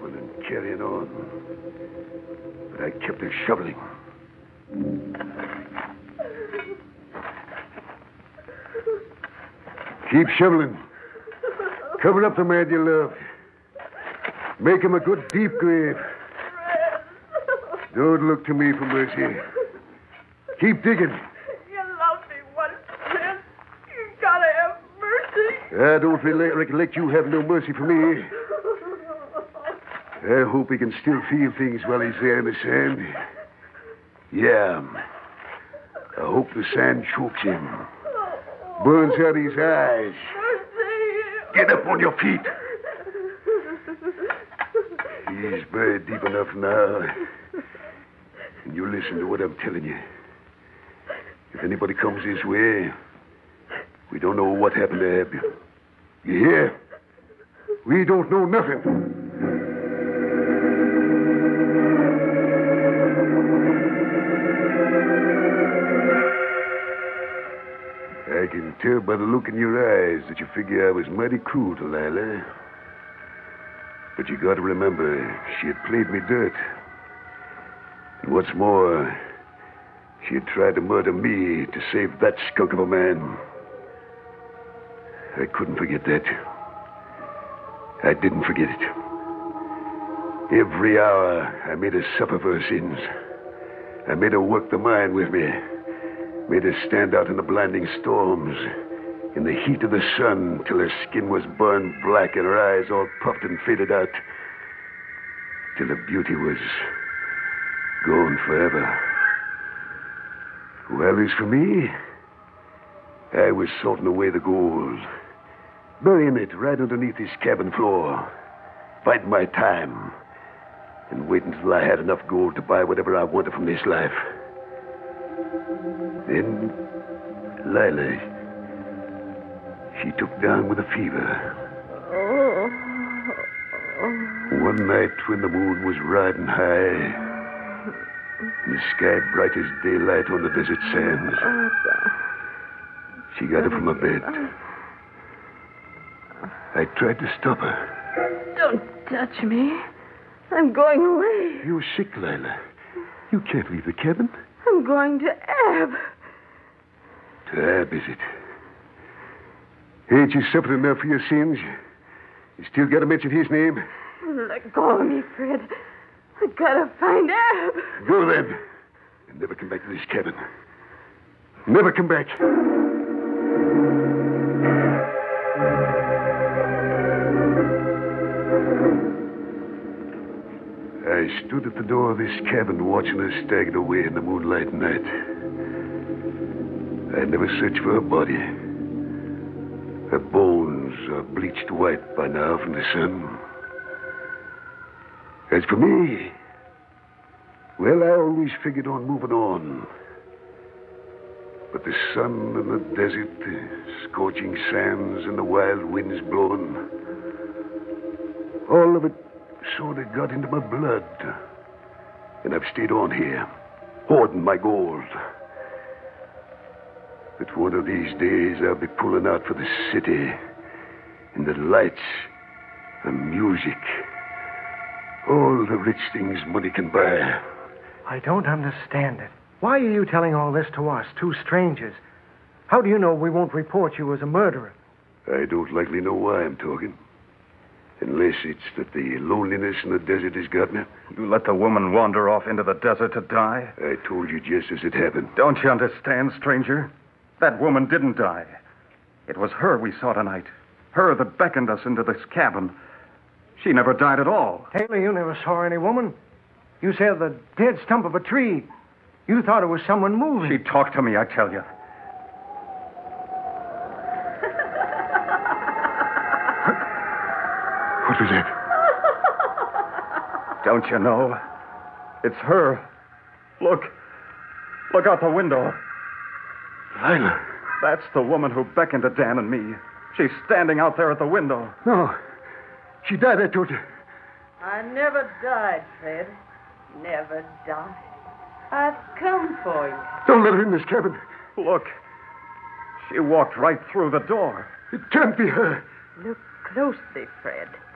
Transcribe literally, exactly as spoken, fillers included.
coming and carrying on. But I kept it shoveling. Keep shoveling. Cover up the man you love. Make him a good deep grave. Don't look to me for mercy. Keep digging. You love me once, Fred. You gotta have mercy. I don't really recollect you have no mercy for me. I hope he can still feel things while he's there in the sand. Yeah. I hope the sand chokes him. Burns out his eyes. Get up on your feet. He's buried deep enough now. And you listen to what I'm telling you. If anybody comes this way, we don't know what happened to Abby. You hear? We don't know nothing. I can tell by the look in your eyes that you figure I was mighty cruel to Lila. But you gotta remember, she had played me dirt. And what's more, she had tried to murder me to save that skunk of a man. I couldn't forget that. I didn't forget it. Every hour, I made her suffer for her sins. I made her work the mine with me. Made her stand out in the blinding storms, in the heat of the sun, till her skin was burned black and her eyes all puffed and faded out, till her beauty was gone forever. Well, as for me, I was sorting away the gold, burying it right underneath this cabin floor, biding my time, and waiting till I had enough gold to buy whatever I wanted from this life. Then, Lila, she took down with a fever. Oh. One night when the moon was riding high, and the sky bright as daylight on the desert sands, she got up from her bed. I tried to stop her. Don't touch me. I'm going away. You're sick, Lila. You can't leave the cabin. I'm going to Ab. To Ab, is it? Ain't you suffered enough for your sins? You still got to mention his name? Let go of me, Fred. I gotta find Ab. Go then. And never come back to this cabin. Never come back. I stood at the door of this cabin watching her stagger away in the moonlight night. I never searched for her body. Her bones are bleached white by now from the sun. As for me, well, I always figured on moving on. But the sun and the desert, the scorching sands and the wild winds blowing, all of it sort of got into my blood. And I've stayed on here, hoarding my gold. But one of these days I'll be pulling out for the city, and the lights, the music, all the rich things money can buy. I don't understand it. Why are you telling all this to us, two strangers? How do you know we won't report you as a murderer? I don't likely know why I'm talking. Unless it's that the loneliness in the desert has got me. You let the woman wander off into the desert to die? I told you just as it happened. Don't you understand, stranger? That woman didn't die. It was her we saw tonight. Her that beckoned us into this cabin. She never died at all. Taylor, you never saw any woman. You said the dead stump of a tree. You thought it was someone moving. She talked to me, I tell you. What was that? Don't you know? It's her. Look. Look out the window. Lila. That's the woman who beckoned to Dan and me. She's standing out there at the window. No. She died, I told you. I never died, Fred. Never died. I've come for you. Don't let her in this cabin. Look. She walked right through the door. It can't be her. Look closely, Fred.